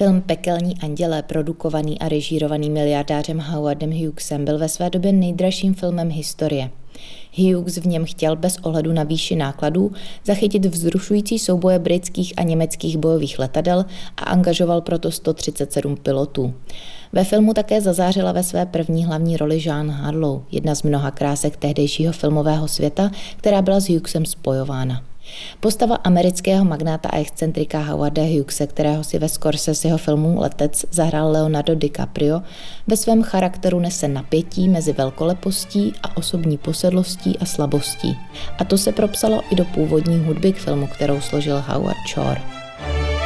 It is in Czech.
Film Pekelní andělé, produkovaný a režírovaný miliardářem Howardem Hughesem, byl ve své době nejdražším filmem historie. Hughes v něm chtěl bez ohledu na výši nákladů zachytit vzrušující souboje britských a německých bojových letadel a angažoval proto 137 pilotů. Ve filmu také zazářila ve své první hlavní roli Jean Harlow, jedna z mnoha krásek tehdejšího filmového světa, která byla s Hughesem spojována. Postava amerického magnáta a excentrika Howarda Hughese, kterého si ve Scorseseho filmu Letec zahrál Leonardo DiCaprio, ve svém charakteru nese napětí mezi velkolepostí a osobní posedlostí a slabostí. A to se propsalo i do původní hudby k filmu, kterou složil Howard Shore.